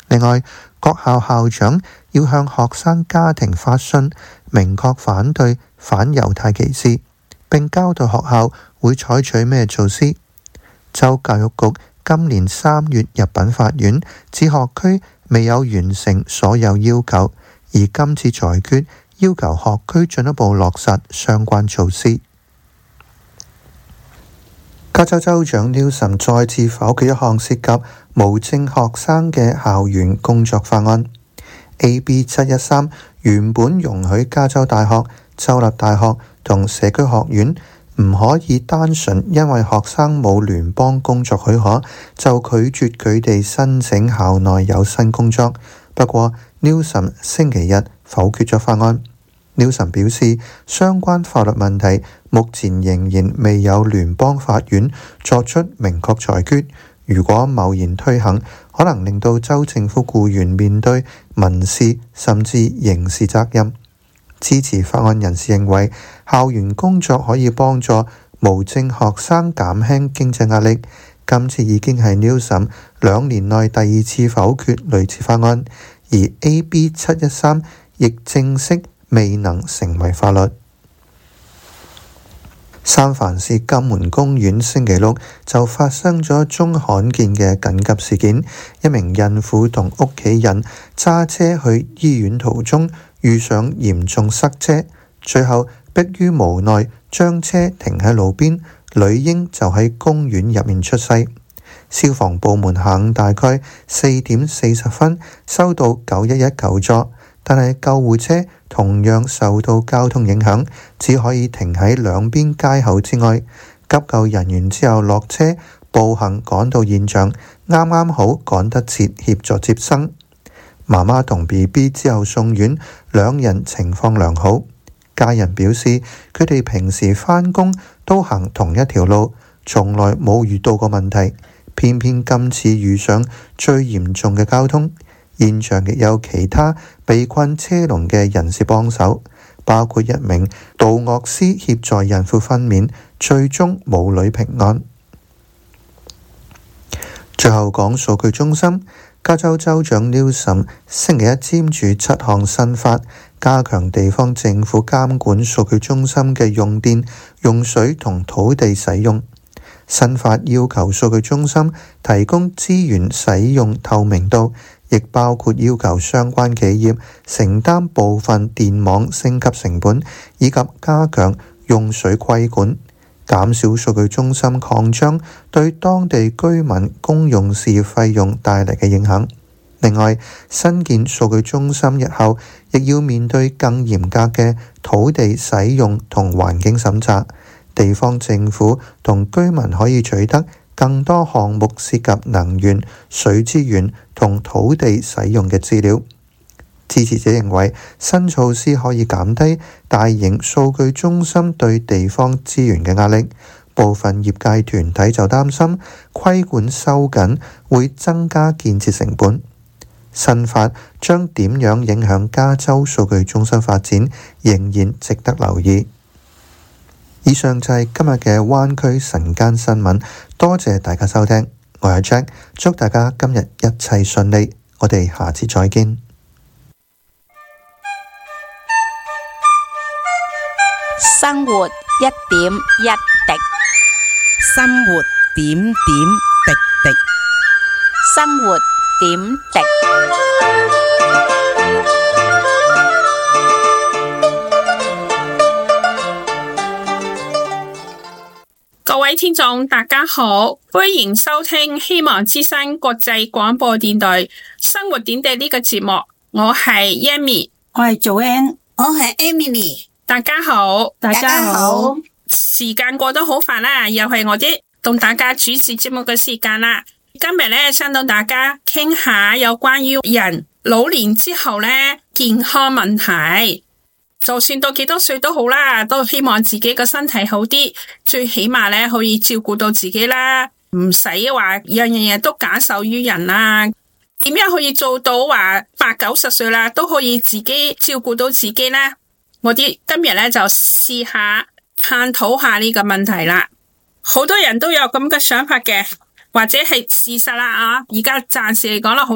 另外，各校校長要向學生家庭發信，明確反對反猶太歧視，並交代學校會採取咩措施。州教育局今年3月入稟法院，指學區未有完成所有要求，而今次裁決要求學區進一步落實相關措施。加州州長 Newsom 再次否決一項涉及無證學生嘅校園工作法案。AB 713原本容許加州大學、州立大學同社區學院唔可以單純因為學生冇聯邦工作許可，就拒絕佢哋申請校內有薪工作。不過 Newsom 星期日否決咗法案。Newsom 表示，相關法律問題目前仍然未有聯邦法院作出明確裁決。如果貿然推行，可能令到州政府僱員面對民事甚至刑事責任。支持法案人士認為，校園工作可以幫助無證學生減輕經濟壓力。今次已經係 Newsom 2年內第2次否決類似法案，而 AB 713亦正式未能成為法律。三藩市金門公園星期六就發生咗宗罕見嘅緊急事件，一名孕婦同屋企人揸車去醫院途中遇上嚴重塞車，最後迫於無奈將車停喺路邊，女嬰就喺公園入面出世。消防部門下午大概4點40分收到911求助，但係救護車同樣受到交通影響，只可以停喺兩邊街口之外。急救人員之後落車步行趕到現場，啱啱好趕得切協助接生。媽媽同 BB 之後送院，兩人情況良好。家人表示，佢哋平時返工都行同一條路，從來冇遇到過問題，偏偏今次遇上最嚴重嘅交通。現場亦有其他被困車龍嘅人士幫手，包括一名導樂師協助孕婦分娩，最終母女平安。最後講數據中心，加州州長 Newsom 星期一簽署7項新法，加強地方政府監管數據中心嘅用電、用水同土地使用。新法要求數據中心提供資源使用透明度，亦包括要求相關企業承擔部分電網升級成本，以及加強用水規管，減少數據中心擴張對當地居民公用事業費用帶嚟嘅影響。另外，新建數據中心日後亦要面對更嚴格嘅土地使用同環境審查。地方政府同居民可以取得更多項目涉及能源、水資源同土地使用嘅資料。支持者認為新措施可以減低大型數據中心對地方資源嘅壓力。部分業界團體就擔心規管收緊會增加建設成本。新法將點樣影響加州數據中心發展，仍然值得留意。以上就係今日嘅灣區晨間新聞，多謝大家收聽，我係 Jack， 祝大家今日一切順利，我哋下次再見。 生活一點一滴， 生活點點滴滴， 生活點滴。 各位聽眾大家好，歡迎收聽希望之聲國際廣播電台生活點滴呢個節目，我係 Amy， 我係 Joanne， 我係 Emily。 大家好， 大家好。 時間過得好快啦，又係我哋同大家主持節目嘅時間啦。今日咧，想同大家傾下有關於人老年之後咧健康問題。就算到幾多歲都好啦，都希望自己個身體好啲，最起碼咧可以照顧到自己啦，唔使話樣嘢都假手於人啦。點樣可以做到話80-90歲啦都可以自己照顧到自己呢？我哋今日咧就試下探討下呢個問題啦。好多人都有咁嘅想法嘅，或者係事實啦啊！而家暫時嚟講啦，